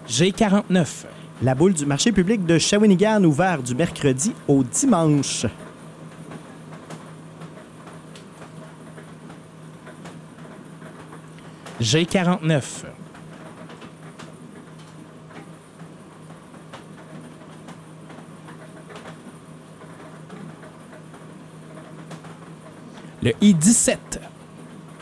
G49. La boule du marché public de Shawinigan ouvert du mercredi au dimanche. G49. Le I-17.